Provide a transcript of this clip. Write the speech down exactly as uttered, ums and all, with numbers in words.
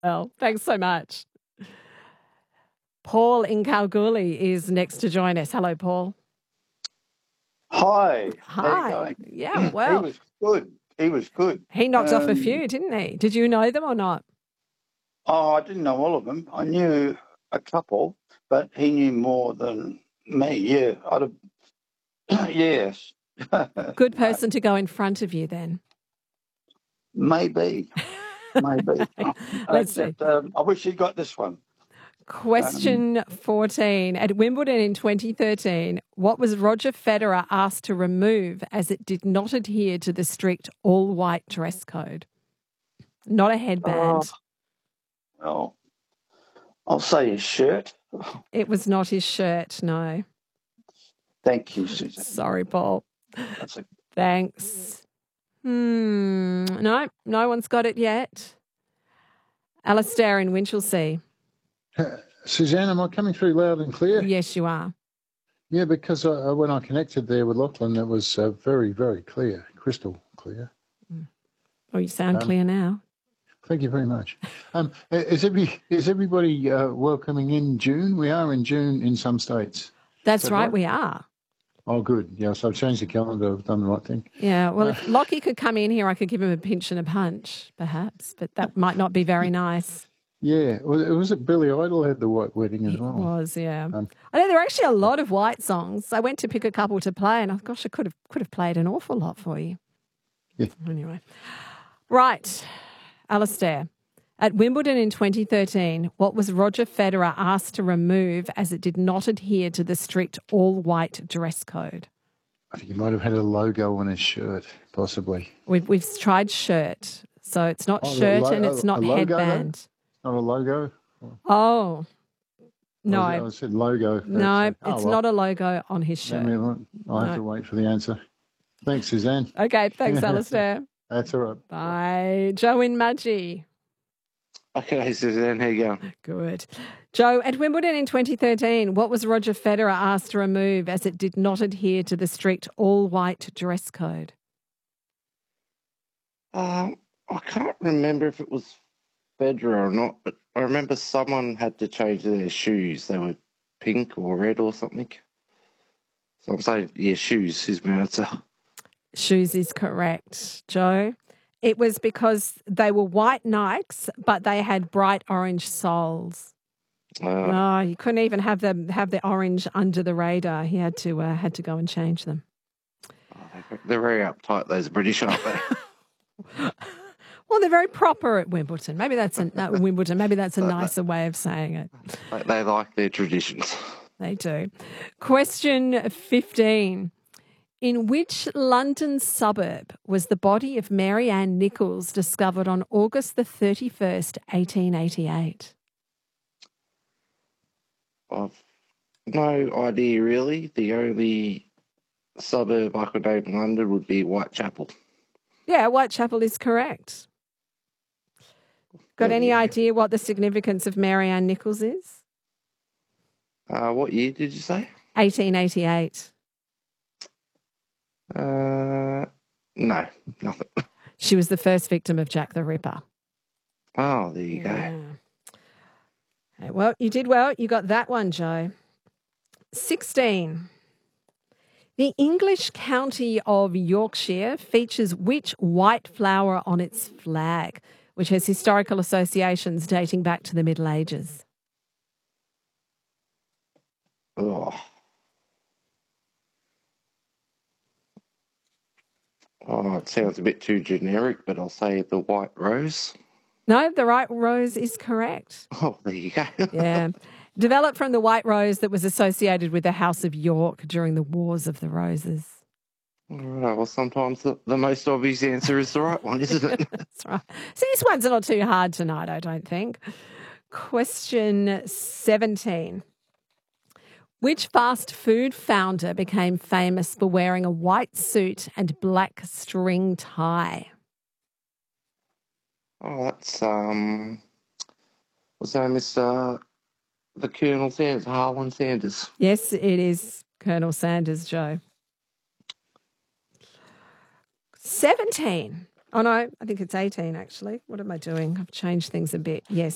Well, thanks so much. Paul in Kalgoorlie is next to join us. Hello, Paul. Hi. How you Hi. going? Yeah, He well, was good. He was good. he knocked off a Um, few, didn't he? Did you know them or not? oh, I didn't know all of them. I knew a couple, but he knew more than me. Yeah, I'd have. Yes. Good No, person to go in front of you then. maybe, maybe. Let's see. Except um, I wish he got this one. Um, Question fourteen. At Wimbledon in twenty thirteen, what was Roger Federer asked to remove as it did not adhere to the strict all-white dress code? Not a oh, headband. well, I'll say his shirt. It was not his shirt, no. Thank you, Susan. Sorry, Paul. That's a, Thanks. Hmm. No, no one's got it yet. Alistair in Winchelsea. Suzanne, am I coming through loud and clear? Yes, you are. Yeah, because uh, when I connected there with Lachlan, it was uh, very, very clear, crystal clear. Oh, you sound Um, clear now. Thank you very much. Um, is every is everybody uh, welcoming in June? We are in June in some states. That's Is that right, right? we are. Oh, good. Yes, I've changed the calendar. I've done the right thing. Yeah, well, Uh, if Lockie could come in here, I could give him a pinch and a punch, perhaps, but that might not be very nice. Yeah, was, was it Billy Idol had the white wedding as It well? was, yeah. Um, I know there are actually a lot of white songs. I went to pick a couple to play, and I gosh, I could have could have played an awful lot for you. Yeah. Anyway, right, Alistair. At Wimbledon in twenty thirteen, what was Roger Federer asked to remove as it did not adhere to the strict all-white dress code? I think he might have had a logo on his shirt, possibly. We've we've tried shirt, so it's not Oh, the shirt lo- and it's a- not a logo, though? headband. Not a logo? Oh, no, I said logo. no, That's, uh, oh, it's well, not a logo on his shirt. then we'll- I'll have to No. wait for the answer. Thanks, Suzanne. Okay, thanks, Alistair. That's all right. Bye. Joe in Mudgee. Okay, Suzanne, how you going? Good. Joe, at Wimbledon in twenty thirteen, what was Roger Federer asked to remove as it did not adhere to the strict all-white dress code? Um, I can't remember if it was Federer or not, but I remember someone had to change their shoes. They were pink or red or something. So I'm saying, yeah, shoes is my answer. Shoes is correct, Joe. It was because they were white Nikes, but they had bright orange soles. Uh, Oh, you couldn't even have them have the orange under the radar. He had to uh, had to go and change them. they're very uptight, those British, aren't they? Well, they're very proper at Wimbledon. Maybe that's a uh, Wimbledon. Maybe that's a nicer way of saying it. They- they like their traditions. They do. Question fifteen. In which London suburb was the body of Mary Ann Nichols discovered on August the thirty-first, eighteen eighty-eight? I've no idea, really. The only suburb I could name in London would be Whitechapel. Yeah, Whitechapel is correct. Got any Yeah. idea what the significance of Mary Ann Nichols is? Uh, what year did you say? eighteen eighty-eight. Uh, no, nothing. She was the first victim of Jack the Ripper. Oh, there you go. Yeah. Okay, well, you did well. You got that one, Joe. sixteen. The English county of Yorkshire features which white flower on its flag, which has historical associations dating back to the Middle Ages? Oh. Oh, it sounds a bit too generic, but I'll say the white rose. No, the right rose is correct. Oh, there you go. Yeah. Developed from the white rose that was associated with the House of York during the Wars of the Roses. All right, well, sometimes the, the most obvious answer is the right one, isn't it? That's right. See, these ones are not too hard tonight, I don't think. Question seventeen. Which fast food founder became famous for wearing a white suit and black string tie? Oh, that's, um, what's that, Mister The Colonel Sanders, Harlan Sanders. Yes, it is Colonel Sanders, Joe. seventeen. Oh, no, I think it's eighteen, actually. What am I doing? I've changed things a bit. Yes,